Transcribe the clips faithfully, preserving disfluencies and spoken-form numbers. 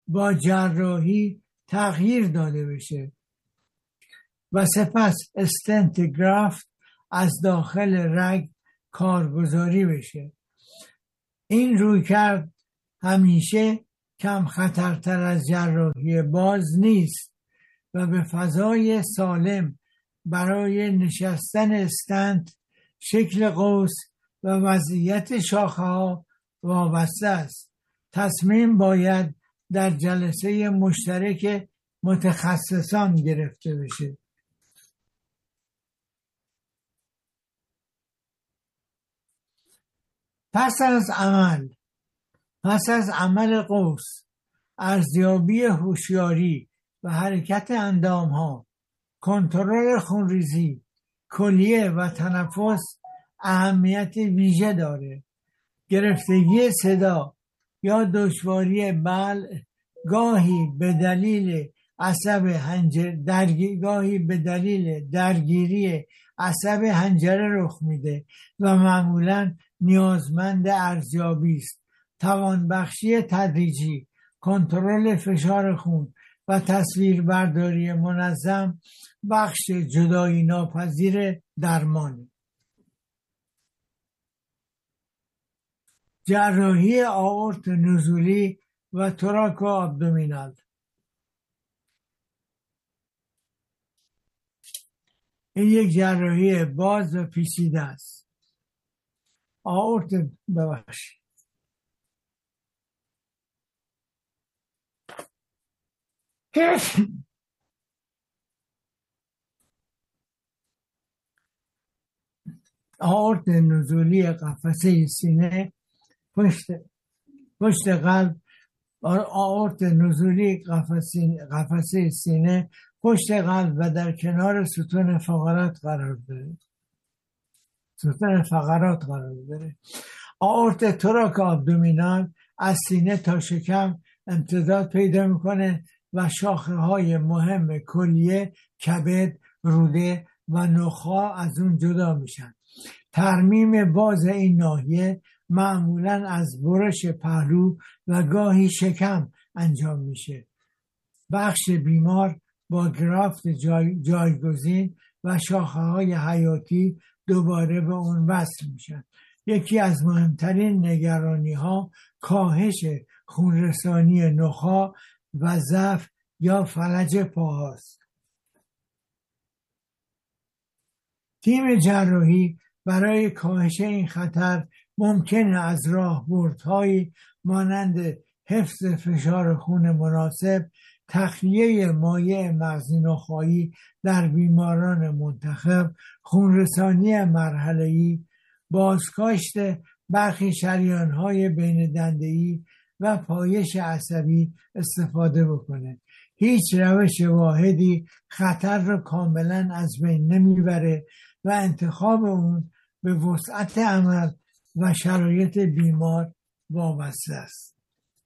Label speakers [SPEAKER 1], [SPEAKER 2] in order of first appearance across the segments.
[SPEAKER 1] با جراحی تغییر داده بشه و سپس استنت گرافت از داخل رگ کارگزاری بشه. این رویکرد همیشه کم خطرتر از جراحی باز نیست و به فضای سالم برای نشستن استنت، شکل قوس و وضعیت شاخه ها وابسته است. تصمیم باید در جلسه مشترک متخصصان گرفته بشه. پس از عمل پس از عمل قوس، ارزیابی هوشیاری و حرکت اندام ها، کنترل خونریزی، کلیه و تنفس اهمیت ویژه داره. گرفتگی صدا یا دشواری بلع گاهی به دلیل عصب حنجره درگی... گاهی به دلیل درگیری عصب حنجره رخ میده و معمولاً نیازمند ارزیابی است. توانبخشی تدریجی، کنترل فشار خون و تصویربرداری منظم بخش جدایی ناپذیر درمانه. جراحی آئورت نزولی و توراکو ابدومینال. این یک جراحی باز و پیچیده است. آئورت ببخشید آئورت نزولی قفسه سینه پشت پشت قلب. آئورت نزولی قفسه قفسه سینه پشت قلب و در کنار ستون فقرات قرار داره. ستون فقرات قرار داره. آئورت توراکو ابدومینال از سینه تا شکم امتداد پیدا میکنه و شاخه های مهم کلیه، کبد، روده و نخاع از اون جدا میشن. ترمیم باز این ناحیه معمولاً از برش پهلو و گاهی شکم انجام میشه. بخش بیمار با گرافت جای، جایگزین و شاخه های حیاتی دوباره به اون وصل میشن. یکی از مهمترین نگرانی ها کاهش خونرسانی نخاع و ضعف یا فلج پاهاست. تیم جراحی برای کاهش این خطر ممکنه از راهبردهایی مانند حفظ فشار خون مناسب، تخلیه مایع مغزی نخاعی در بیماران منتخب، خونرسانی مرحله‌ای، بازکاشت برخی شریان‌های بین دنده‌ای و پایش عصبی استفاده بکنه. هیچ روش واحدی خطر را کاملا از بین نمیبره و انتخاب اون به وسعت عمل و شرایط بیمار وابسته است.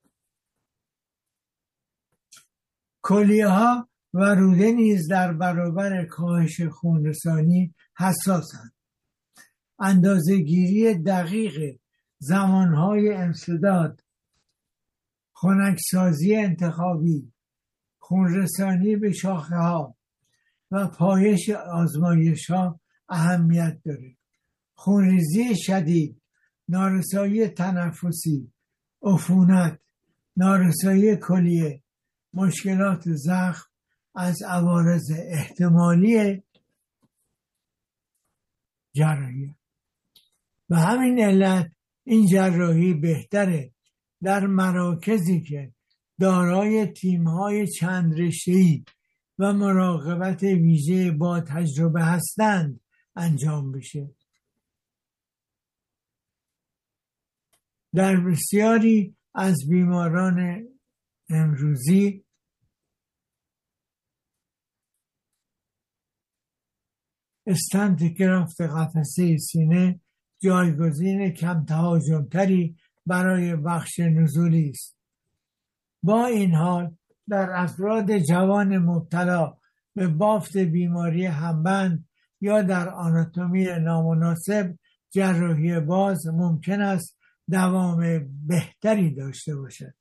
[SPEAKER 1] کلیه ها و روده نیز در برابر کاهش خونرسانی حساسند. اندازه‌گیری دقیق زمانهای انسداد، خنکسازی انتخابی، خونرسانی به شاخه ها و پایش آزمایش ها اهمیت داره. خونریزی شدید، نارسایی تنفسی، عفونت، نارسایی کلیه، مشکلات زخم از عوارض احتمالی جراحی. به همین علت این جراحی بهتره در مراکزی که دارای تیم‌های چند رشته‌ای و مراقبت ویژه با تجربه هستند انجام بشه. در بسیاری از بیماران امروزی استنت گرافت قفسه سینه جایگزین کم تهاجم‌تری برای بخش نزولی است. با این حال در افراد جوان مبتلا به بافت بیماری همبند یا در آناتومی نامناسب جراحی باز ممکن است دوام بهتری داشته باشد.